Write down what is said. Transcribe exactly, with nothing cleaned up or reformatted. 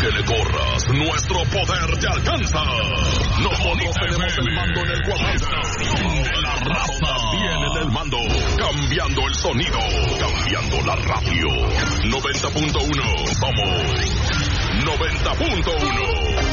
Aunque le corras, nuestro poder te alcanza. Nosotros tenemos el mando en el cuadrante. La raza tiene el mando. Cambiando el sonido. Cambiando la radio. noventa punto uno. Somos noventa punto uno.